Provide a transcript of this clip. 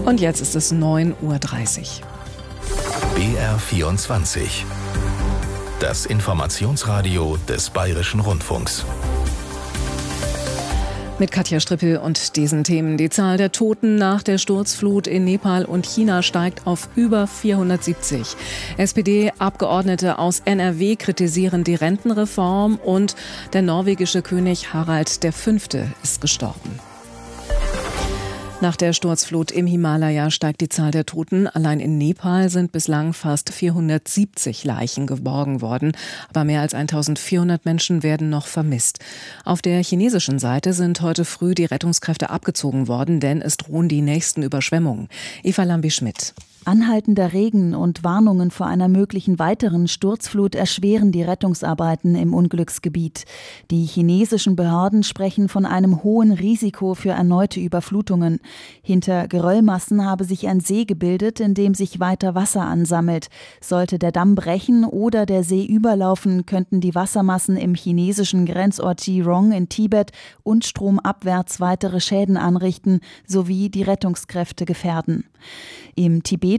Und jetzt ist es 9:30 Uhr. BR24. Das Informationsradio des Bayerischen Rundfunks. Mit Katja Strippel und diesen Themen. Die Zahl der Toten nach der Sturzflut in Nepal und China steigt auf über 470. SPD-Abgeordnete aus NRW kritisieren die Rentenreform und der norwegische König Harald V. ist gestorben. Nach der Sturzflut im Himalaya steigt die Zahl der Toten. Allein in Nepal sind bislang fast 470 Leichen geborgen worden. Aber mehr als 1400 Menschen werden noch vermisst. Auf der chinesischen Seite sind heute früh die Rettungskräfte abgezogen worden, denn es drohen die nächsten Überschwemmungen. Eva Lambi-Schmidt. Anhaltender Regen und Warnungen vor einer möglichen weiteren Sturzflut erschweren die Rettungsarbeiten im Unglücksgebiet. Die chinesischen Behörden sprechen von einem hohen Risiko für erneute Überflutungen. Hinter Geröllmassen habe sich ein See gebildet, in dem sich weiter Wasser ansammelt. Sollte der Damm brechen oder der See überlaufen, könnten die Wassermassen im chinesischen Grenzort Jirong in Tibet und stromabwärts weitere Schäden anrichten sowie die Rettungskräfte gefährden. Im Tibet